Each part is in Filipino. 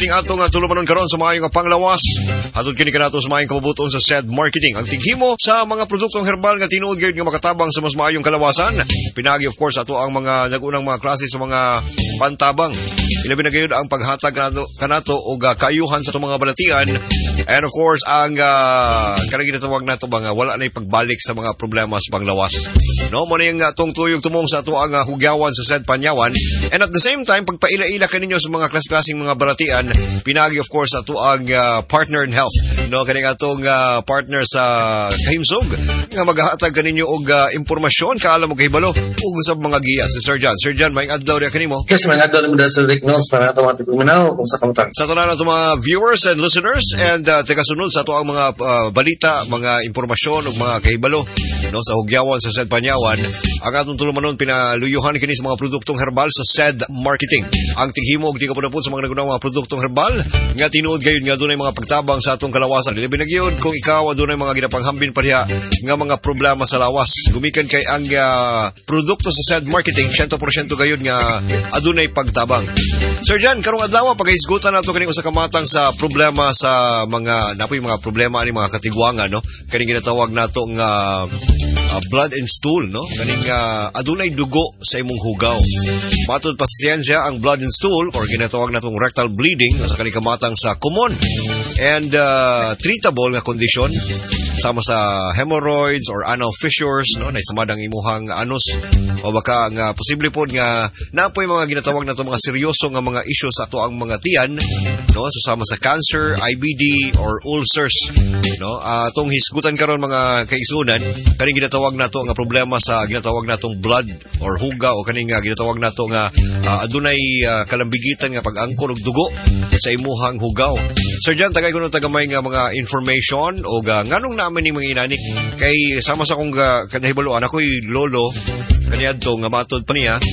atong tulumanon karon sa maayong panglawas. Hatod kini kanato sa maayong kabubuton sa SED Marketing. Ang tighimo sa mga produktong herbal nga tinuod gyud nga makatabang sa mas maayong kalawasan. Pinagi of course ato ang mga nagunang mga klase sa mga pantabang. Ilabi na gyud ang paghatag kanato og kaayuhan sa itong mga balatian. And of course ang kanang ginatawag nato mga wala na pagbalik sa mga problema sa panglawas. No, mo na yung atong tuyog tumong sa ato ang hugyawan sa SED Panyawan. And at the same time pagpaila-ila kaninyo sa mga klaseng mga balatian, pinagi of course ato ang partner in health. No, kaning atong partner sa kahimsog nga maghatag kaninyo og impormasyon kaalam mo kahibalo ug sa mga giya si Sir John. Sir John, maayong adlaw ra kanimo. Yes, maayong adlaw mo sa Rick Notes para ato mga tigminaw kung sa kamutang. Sa tanan nato mga viewers and listeners and tagasunod sa ato ang mga balita, mga impormasyon ug mga kahibalo no sa hugyawan sa SED Panyawan. Ang atong tulumanon pinaluyuhan kini sa mga produktong herbal sa SED Marketing. Ang tighimo ug tigapudapod sa mga nagunang mga produktong herbal nga tinuod gayud nga dunay mga pagtabang sa atong kalawasan. Labi na gyud kung ikaw adunay mga ginapanghambin pareha nga mga problema sa lawas. Gumikan kay ang produkto sa SED Marketing 100% gayud nga adunay pagtabang. Sir John, karong adlaw paghisgutan nato kini usa ka matang sa problema sa mga napoy mga problema ani mga katigwangan no. Kani ginatawag nato nga blood and stool no. Kaning adunay dugo sa imong hugaw. Matod pa siyensya ang blood and stool or ginatawag natong rectal bleeding sa kaning kamatang sa common and treatable nga kondisyon sama sa hemorrhoids or anal fissures no na samadang imuhang anus o baka nga posible pod nga napoy mga ginatawag nato mga seryoso nga mga issues sa ato ang mga tiyan no susama sa cancer, IBD or ulcers no atong hisgutan karon mga kaisunan kaning ginatawag nato nga problema sa ginatawag natong blood or huga o kaning ginatawag nato nga adunay kalambigitan nga pag-angkon og dugo sa imuhang hugaw. Sir John, tagay ko ng tagamay nga mga information o nganong namin ni mga inani kay sama sa kong kanahibaluan ako'y lolo kaniyadto nga matod pa niya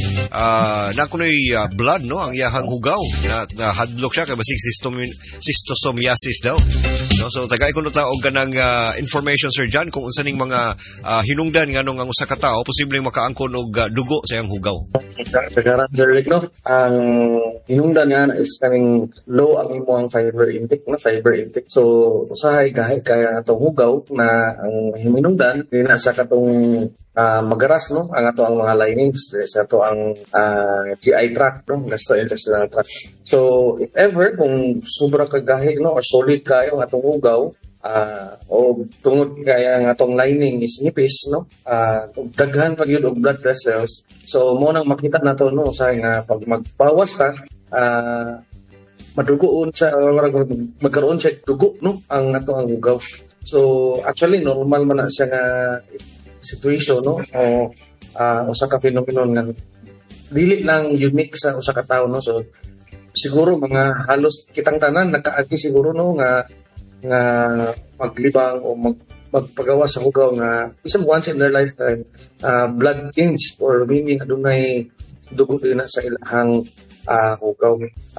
na kunoy blood no ang iyahang hugaw na hadlok siya kay basig schistosomiasis daw no so tagay ko ta og ganang information Sir John kung unsa ning mga hinungdan nganong ang usa ka tawo posibleng makaangkon og dugo sa iyang hugaw. Kagaran Sir Rick no ang hinungdan nga is kaning low ang imong fiber intake so usahay gahi kaya atong hugaw na ang hinungdan dina sa katong magaras no ang ato ang mga linings sa ato ang GI tract no gastrointestinal tract. So if ever kung sobra ka gahi no or solid kayo ang atong hugaw o tungod kaya ang atong lining is nipis no daghan pa gyud og blood vessels so mo nang makita nato no sa nga pag magbawas ka madugoon sa magkaroon sa dugo no ang ato ang hugaw. So actually normal man na siya nga situation no o usa ka phenomenon nga dili lang unique sa usa ka tawo no so siguro mga halos kitang tanan nakaagi siguro no nga maglibang o magpagawa sa hugaw nga isang once in their lifetime blood change or meaning adunay dugo din sa ilahang hugaw.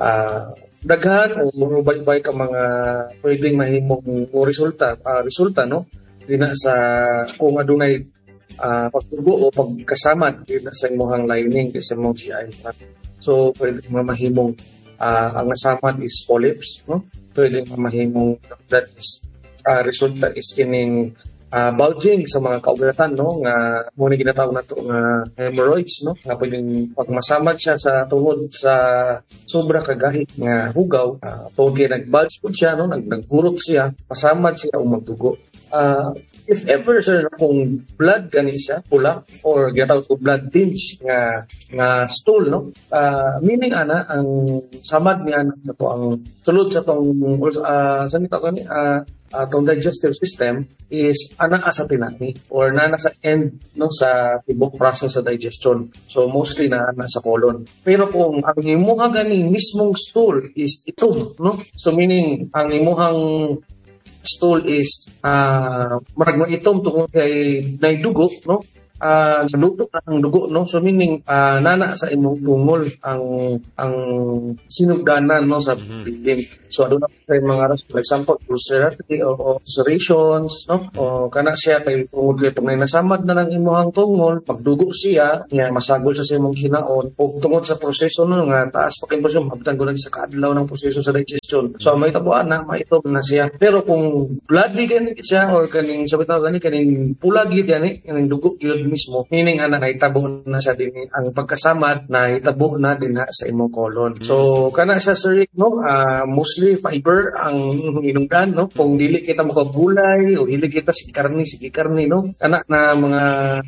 Daghan o murubay-bay ka mga pwedeng mahimong resulta no dina sa kung adunay pagtugo o pagkasamad dina sa imong lining sa imong GI tract. So pwede mahimong ang nasamad is polyps no pwede mahimong that is resulta is kining bulging sa mga kaugatan no nga mo ni ginatawag nato nga hemorrhoids no nga pwedeng pag masamad siya sa tungod sa sobra kagahi nga hugaw tungod kay nag-bulge po siya no nagkurot siya masamad siya o magdugo. If ever sir kung blood gani siya pula or ginatawag ko blood tinge nga stool no meaning ana ang samad niya sa to ang sulod sa tong sa nito gani atong digestive system is ana sa tinani or na sa end no sa tibok process sa digestion so mostly na sa colon pero kung ang imuha gani mismong stool is ito no so meaning ang imuhang stool is marag mo itom tungod kay naidugo no naluto na ang dugo, no? So meaning nana sa imong tungol ang sinugdanan, no, sa victim. So aduna kay mga ras, for example, ulcerati o ulcerations, no? O kana siya kay tungod kay pag nasamad na ng imong tungol, pagdugo siya, niya masagol sa imong hinaon o tungod sa proseso no nga taas pa kay presyo, mabitan ko lang sa kaadlaw ng proseso sa digestion. So may tabuan na, maitog na siya. Pero kung bloody gani siya or kaning sabi ta gani kaning pula gid gani kaning dugo gyud mismo, meaning ana nahitabo na siya din ang pagkasamad na hitabo na din sa imong colon. So kana siya sir, no, mostly fiber ang inungdan, no. Kung dili kita makagulay o dili kita sige karni, no. Kana na mga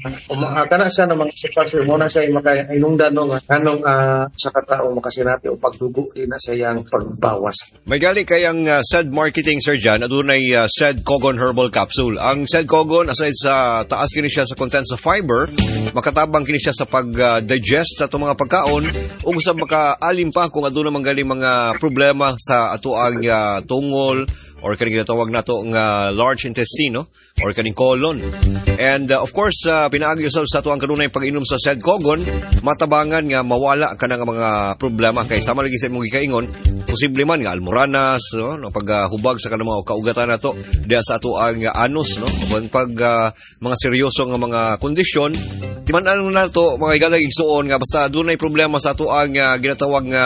kana siya na mga sipasyo mo na siya makainungdan, no, kanong sa katao makasinati o pagdugo din na siya yang pagbawas. May gali kayang SED marketing, Sir Jan, adunay SED Cogon Herbal Capsule. Ang SED Cogon, aside sa taas kini siya sa content sa fiber, makatabang kini siya sa pag-digest sa itong mga pagkaon, o sa makaalim pa kung aduna manggali mga problema sa ato ang tungol, or kaning ginatawag nato nga large intestine, no? Or kaning colon. And of course, pinaagi yourself sa ato ang kanunay pag-inom sa SED Cogon, matabangan nga mawala ka na nga mga problema. Kay sama lagi sa imong gikaingon, posible man nga almoranas, no, paghubag sa kanang mga kaugatan nato diya sa ato ang anus, no, pag mga seryoso nga mga kondisyon, timan-an nato mga igalag igsuon nga basta dunay problema sa ato ang ginatawag nga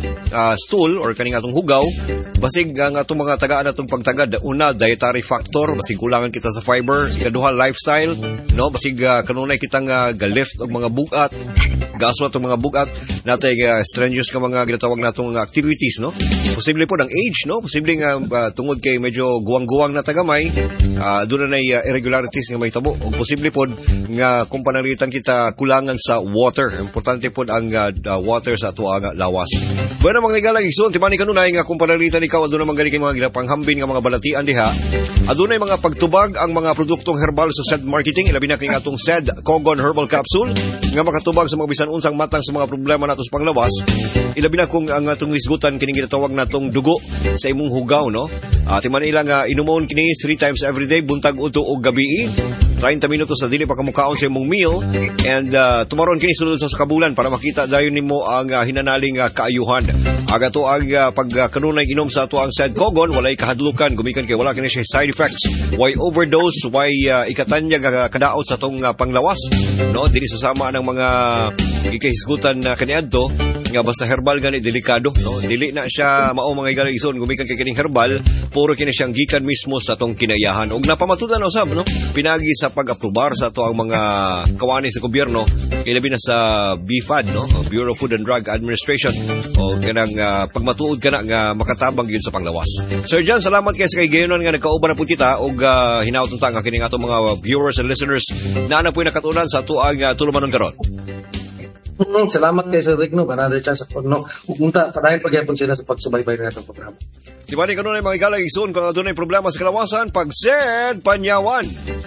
stool or kaning atong hugaw, basig ang atong mga tagaan atong pagtagad. Una, dietary factor, basig kulangan kita sa fiber. Ikaduha, lifestyle, no, basig kanunay kitang ga-lift og mga bugat, gaswat og mga bugat natay strenuous ka mga ginatawag natong activities, no. Posible po ang age, no, posible nga tungod kay medyo guwang-guwang na tagamay, doon na irregularities nga may tabo, o posible po nga kung pananglitan kita kulangan sa water. Importante po ang water sa ato ang lawas. Bueno mga igalang igsoon, timani kanunay nga kung pananglitan ikaw aduna manggali kay mga ginapanghambin nga mga balatian diha, adunay mga pagtubag ang mga produktong herbal sa SED marketing, ilabi na kay atong SED Cogon Herbal Capsule nga makatubag sa mga bisan unsang matang sa mga problema nato sa panglawas. Ilabi na kung ang atong isgutan kining ginatawag natong dugo sa imong hugaw, no. Timan ilang inumon kini 3 times every day, buntag udto og gabi, 30 minutos na dili pa kamukaon sa imong meal, and tumaron kini sulod sa kabulan para makita dayon nimo ang hinanaling kaayuhan. Aga to ang pagkanunay inom sa ato ang SED Cogon, walay kahadlukan, gumikan kay wala kini siya side effects, why overdose, why ikatanya kadaot sa tong panglawas, no. Dili susama ng mga ikahisgutan na kaniadto nga basta herbal gani delikado, no. Dili na siya mao mga igalang ison, gumikan kay kining herbal, puro kini siyang gikan mismo sa tong kinayahan. Og napamatudan usab, no, pinagi sa pag-aprobar sa ato ang mga kawani sa gobyerno, ilabi na sa BFAD, no, Bureau of Food and Drug Administration, o kanang pagmatuod ka na nga makatabang yun sa panglawas. Sir Jan, salamat kayo sa kay gayonon nga nagkauban na po kita og hinaut ta nga kining ato mga viewers and listeners na po nakatunan sa ato ang tulumanon karon. Salamat kay Sir Rick, no, another chance ako, no. Pumunta padayon pagyapon sila sa pagsubaybay ng atong programa. Di ba ni kanunay mga igalang igsoon kung adunay problema sa kalawasan, pag SED Panyawan.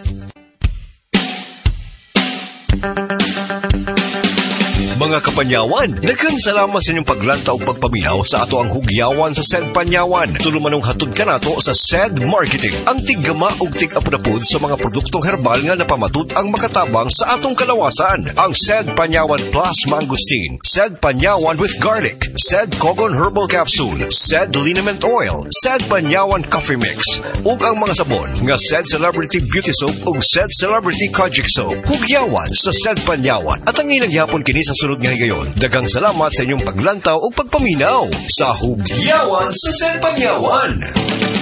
Mga kapanyawan, daghan salamat sa inyong paglanta o pagpaminaw sa ato ang hugyawan sa SED Panyawan. Tulumanong hatod ka nato sa SED Marketing, ang tiggama o tig-apudapud sa mga produktong herbal nga napamatud ang makatabang sa atong kalawasan. Ang SED Panyawan Plus Mangosteen, SED Panyawan with Garlic, SED Cogon Herbal Capsule, SED Liniment Oil, SED Panyawan Coffee Mix, ug ang mga sabon nga SED Celebrity Beauty Soap ug SED Celebrity Kojic Soap. Hugyawan sa SED Panyawan at ang ilang yapon kini sa sunod nga higayon. Daghang salamat sa inyong paglantaw o pagpaminaw sa hugyawan sa SED Panyawan.